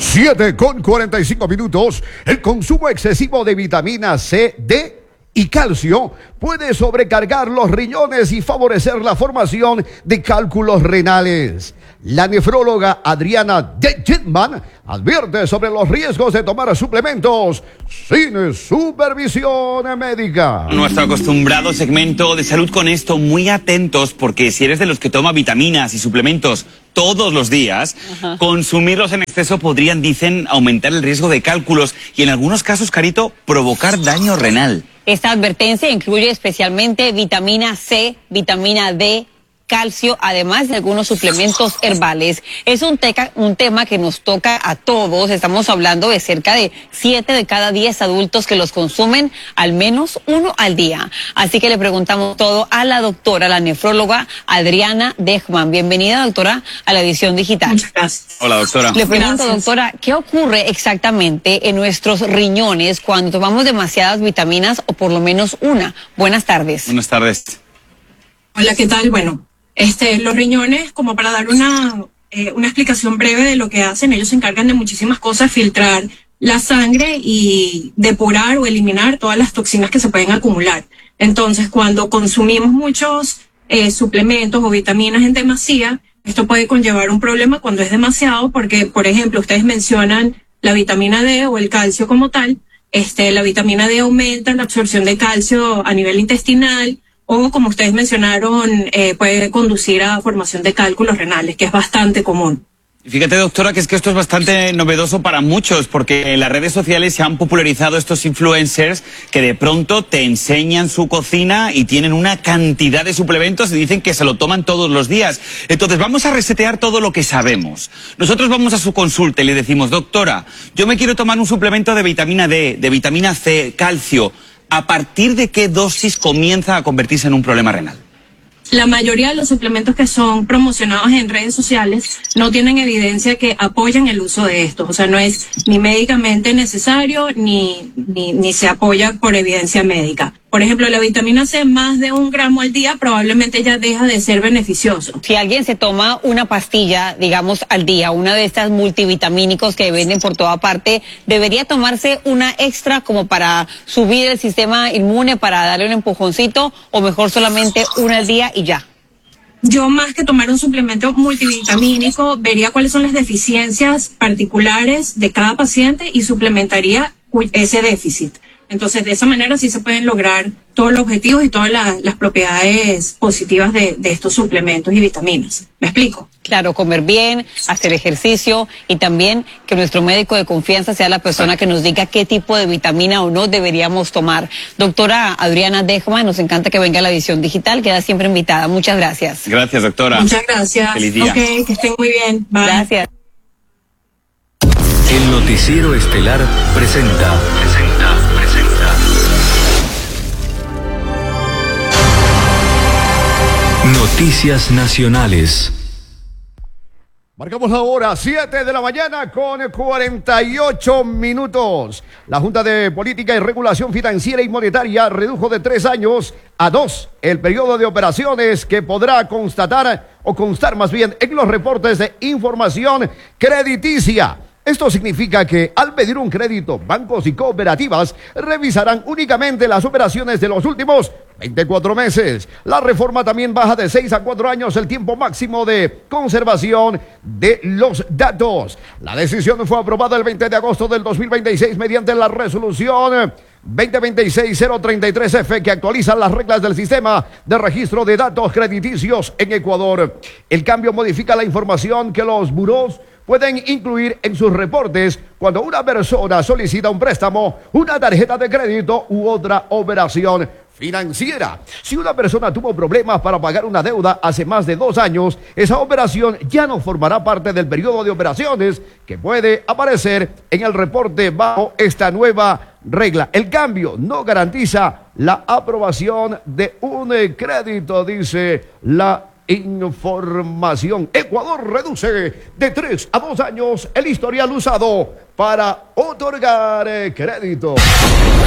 7:45. El consumo excesivo de vitamina C, D y calcio puede sobrecargar los riñones y favorecer la formación de cálculos renales. La nefróloga Adriana Dejmann advierte sobre los riesgos de tomar suplementos sin supervisión médica. Nuestro acostumbrado segmento de salud con esto, muy atentos, porque si eres de los que toma vitaminas y suplementos todos los días, consumirlos en exceso podrían, dicen, aumentar el riesgo de cálculos y en algunos casos, Carito, provocar daño renal. Esta advertencia incluye especialmente vitamina C, vitamina D, calcio, además de algunos suplementos herbales. Es un tema que nos toca a todos. Estamos hablando de cerca de 7 de cada 10 adultos que los consumen al menos uno al día. Así que le preguntamos todo a la doctora, la nefróloga Adriana Dejmann. Bienvenida, doctora, a la edición digital. Muchas gracias. Hola, doctora. Le pregunto, doctora, ¿qué ocurre exactamente en nuestros riñones cuando tomamos demasiadas vitaminas o por lo menos una? Buenas tardes. Buenas tardes. Hola, ¿qué tal? Bueno, los riñones, como para dar una explicación breve de lo que hacen, ellos se encargan de muchísimas cosas, filtrar la sangre y depurar o eliminar todas las toxinas que se pueden acumular. Entonces, cuando consumimos muchos suplementos o vitaminas en demasía, esto puede conllevar un problema cuando es demasiado, porque, por ejemplo, ustedes mencionan la vitamina D o el calcio como tal. La vitamina D aumenta la absorción de calcio a nivel intestinal, o como ustedes mencionaron, puede conducir a formación de cálculos renales, que es bastante común. Fíjate, doctora, que esto es bastante novedoso para muchos, porque en las redes sociales se han popularizado estos influencers que de pronto te enseñan su cocina y tienen una cantidad de suplementos y dicen que se lo toman todos los días. Entonces vamos a resetear todo lo que sabemos. Nosotros vamos a su consulta y le decimos, doctora, yo me quiero tomar un suplemento de vitamina D, de vitamina C, calcio. ¿A partir de qué dosis comienza a convertirse en un problema renal? La mayoría de los suplementos que son promocionados en redes sociales no tienen evidencia que apoyan el uso de estos. O sea, no es ni médicamente necesario ni se apoya por evidencia médica. Por ejemplo, la vitamina C, más de 1 gramo al día, probablemente ya deja de ser beneficioso. Si alguien se toma una pastilla, digamos, al día, una de estas multivitamínicos que venden por toda parte, ¿debería tomarse una extra como para subir el sistema inmune, para darle un empujoncito, o mejor solamente una al día y ya? Yo, más que tomar un suplemento multivitamínico, vería cuáles son las deficiencias particulares de cada paciente y suplementaría ese déficit. Entonces, de esa manera sí se pueden lograr todos los objetivos y todas las propiedades positivas de estos suplementos y vitaminas. ¿Me explico? Claro, comer bien, hacer ejercicio y también que nuestro médico de confianza sea la persona que nos diga qué tipo de vitamina o no deberíamos tomar. Doctora Adriana Dejmann, nos encanta que venga a la edición digital, queda siempre invitada. Muchas gracias. Gracias, doctora. Muchas gracias. Feliz día. Ok, que estén muy bien. Bye. Gracias. El Noticiero Estelar presenta. Noticias Nacionales. Marcamos la hora, 7 de la mañana con 48 minutos. La Junta de Política y Regulación Financiera y Monetaria redujo de 3 años a 2 el periodo de operaciones que podrá constar más bien en los reportes de información crediticia. Esto significa que al pedir un crédito, bancos y cooperativas revisarán únicamente las operaciones de los últimos 24 meses. La reforma también baja de 6 a 4 años el tiempo máximo de conservación de los datos. La decisión fue aprobada el 20 de agosto del 2026 mediante la resolución 2026-033F, que actualiza las reglas del sistema de registro de datos crediticios en Ecuador. El cambio modifica la información que los burós pueden incluir en sus reportes cuando una persona solicita un préstamo, una tarjeta de crédito u otra operación financiera. Si una persona tuvo problemas para pagar una deuda hace más de 2 años, esa operación ya no formará parte del periodo de operaciones que puede aparecer en el reporte bajo esta nueva regla. El cambio no garantiza la aprobación de un crédito, dice la información. Ecuador reduce de 3 a 2 años el historial usado para otorgar crédito.